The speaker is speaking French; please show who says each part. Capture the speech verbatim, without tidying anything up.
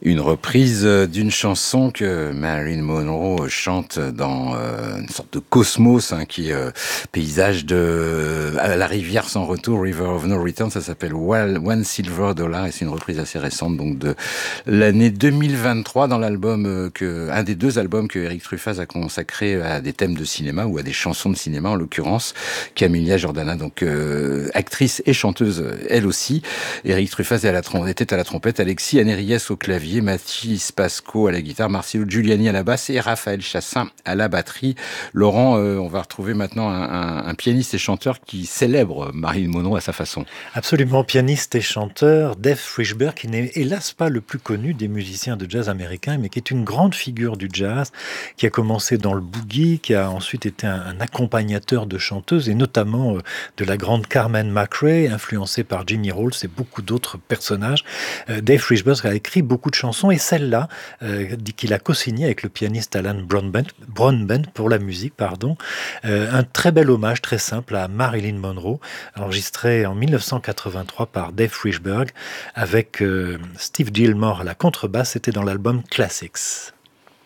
Speaker 1: Une reprise d'une chanson que Marilyn Monroe chante dans euh, une sorte de cosmos, hein, qui est euh, paysage de à la rivière sans retour, River of No Return. Ça s'appelle One Silver Dollar et c'est une reprise assez récente, donc de l'année deux mille vingt-trois, dans l'album euh, que un des deux albums que Eric Truffaz a consacré à des thèmes de cinéma ou à des chansons de cinéma, en l'occurrence Camilla Jordana, donc euh, actrice et chanteuse elle aussi. Eric Truffaz à la trom- était à la trompette, Alexis Anériès au clavier, Mathis Pasco à la guitare, Marcelo Giuliani à la basse et Raphaël Chassin à la batterie. Laurent, euh, on va retrouver maintenant un, un, un pianiste et chanteur qui célèbre Marilyn Monroe à sa façon.
Speaker 2: Absolument, pianiste et chanteur, Dave Frishberg, qui n'est hélas pas le plus connu des musiciens de jazz américains, mais qui est une grande figure du jazz, qui a commencé dans le boogie, qui a ensuite été un, un accompagnateur de chanteuses, et notamment euh, de la grande Carmen McRae, influencée par Jimmy Rolls et beaucoup d'autres personnages. Euh, Dave Frishberg a écrit beaucoup de chansons, et celle-là, euh, qu'il a co-signée avec le pianiste Alan Broadbent, Broadbent pour la musique, pardon, euh, un très bel hommage, très simple, à Marilyn Monroe, enregistré en dix-neuf cent quatre-vingt-trois par Dave Frishberg avec euh, Steve Gilmore à la contrebasse. C'était dans l'album Classics.